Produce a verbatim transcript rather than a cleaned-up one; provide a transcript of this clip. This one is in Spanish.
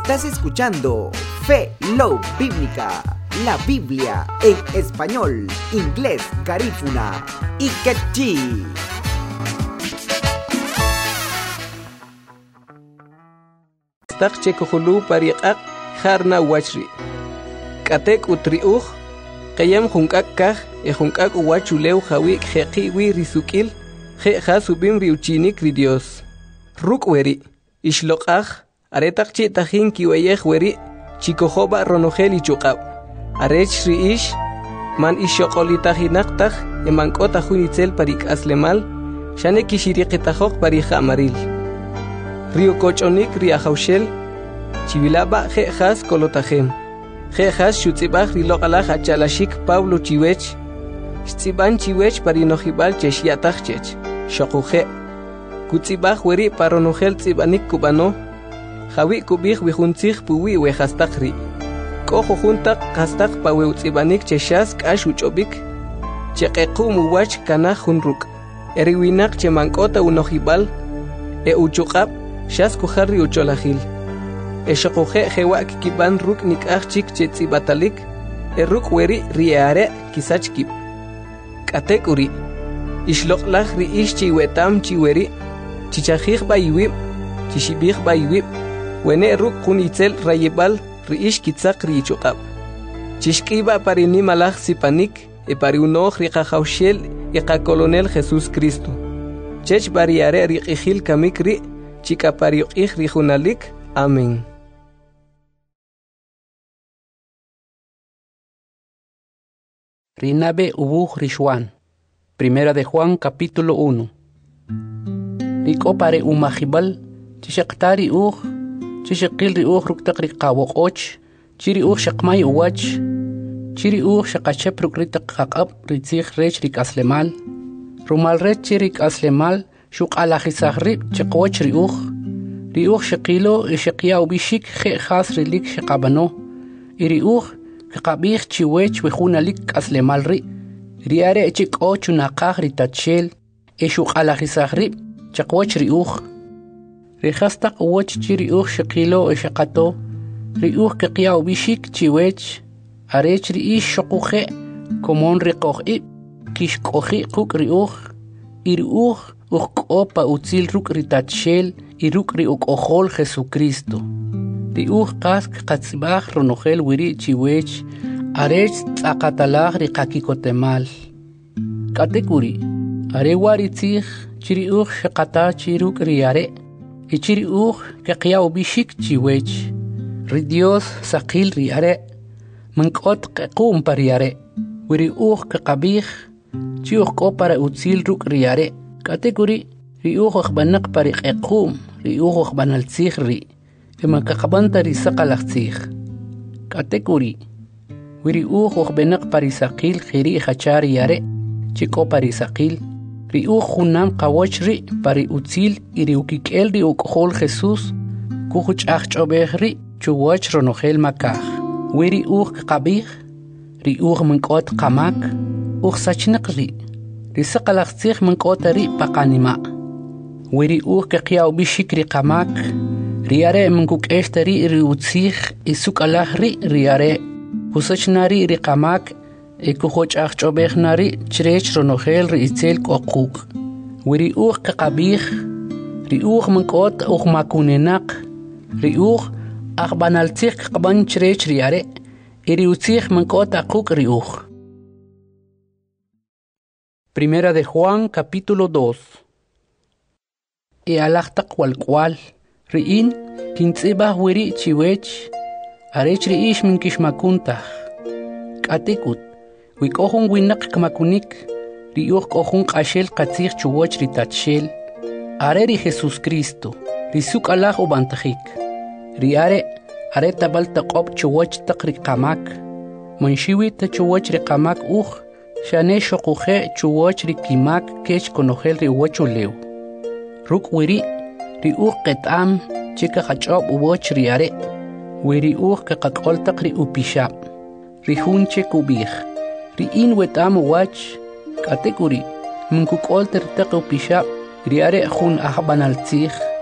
Estás escuchando Fe Love Bíblica, la Biblia en español, inglés, garífuna y quechí. Tak chekohulu pariqaq harna wachri. Katek utriuj, kayam hunkak kaj, e hunkak uwachuleu hawik jeqi wi risukil, je subim riuchinik ri Dios. Ruk weri, ishloqaj, aretak chi tajin kiweyej weri, chikojoba ronogel y chuqab. Arech ri ish, man ishoqolitajinaqtaj, e mankota junitzel parik aslemal, shane kishiriqitajok parija amaril. Rio Cochonik Ria Haushel, Chivilaba Jejas Colotajem, Jejas Shutzibach Rilogalaj Achalashik Pablo Chiwech, Stiban Chiwech Parinojibal Cheshiatachech, Shokuje, Kutzibach Weri Paronogel Tsibanik Kubano, Javi Kubich Wihunzich Puwi Wehastakri, Kojo Juntak Kastak Pawe Tsibanik Cheshas Kashuchobik, Chekeku Muwach Kanah Hunruk, Eriwinak Chemankota Unojibal, E Uchukab, Shas kujarri ucholajil. E shokuje jewak kiban ruk nik achik chetzibatalik. E ruk weri riare kisachkip. Katek uri. Ishloklaj ri ish chiwetam chiweri. Chichajij bayiwib. Chishibij bayiwib. Wene ruk kunitzel rayebal ri ish kitzak ri ichukab. Chishkiba parini malaj sipanik. E pariunoj ri jajaushel e kolonel Jesús Cristo. Chech bariare ri ijil kamik ri. Chica pariok rijunalik. Amén. Rinabe ubuj Rishwan. Primera de Juan, capítulo uno. Riko pare umajibal. Chishaktari uj. Chishakil ri uj ruktak rikawok och. Chiri uj shakmay uwach. Chiri uj shakachep rukritak kakab ritzich rech rik aslemal. Rumal rech chirik aslemal. Shuk alajisahri chaqwach riuj riuj shaqilo shaqiya ubishik khe khas rilik shaqabano iriuj qaqabih chiwech wejunalik aslemal ri riare chik ochu naqaj ritachel e shuk alajisahri chaqwach riuj rihastaq wach chiriuj shaqilo shaqato riuj qaqiya ubishik chiwech arech ri shaquje komon riqoji kishqoji quk riuj iriuj Uqopa utzil ruk ritachel y ruk ri uqojol Jesucristo. Ri uj kask qatzibaj ronogel wiri chiwech arech tzaqatalaj ri qakikotemal. Katekuri, are waritzij chiri uj shaqata chiruk riare y chiri uj qaqya ubishik chiwech. Ri Dios saqil riare, mankot qaqum pariare, wiri uj qaqabij chi uj qopara utzil ruk riare. Kategori riuj banak pariq equm riuj banaltzig ri ema kakabanta risaqalaqtzig kategori wiriuj banak parisaqil khiri khachar yare chiko parisaqil riuj hunam qawach ri pari utzil iriukikel ri uqhol Jesus kujuch achobeh ri chuwach ronogel makaj wiriuj qabih riuj mankot qamak uj sachnaq ri risaqalaqtzig mankotari paqanima wiri uj qaqiya ubishik ri qamak riare mankuk eshtari ri utzig isukalaj ri riare husachnari ri qamak ekujoch achobejnari chrech ronogel ri itzel qoquk wiri uj qaqabih ri uj mankot uj makunenaq ri uj aqbanaltzig qaban chrech riare ri utzig mankot aquk ri uj. Primera de Juan, capítulo dos. E alachtak walkwal, riin, kintzibah wiri chiwech, arech riish min kishmakuntah. Katikut, wikohun winak kamakunik, riuh kohun kashel katzich chuwoch ritachel, are ri Jesus Cristo, risuk alach ubantahik. Riare, are tabal taqob chuwoch takri kamak, manshiwi ta chuwoch rikamak uj, Shane shokuje chuwoch ri kimak kech konogel ri wochuleu. Ruk wiri ri uq ketam chika hachob uwoch ri are. Wiri uq kakakol ri upishab. Ri hunche kubih. Ri in wetam wach katekuri. Munkukol ter tak upishab. Ri are hun ahbanaltzig.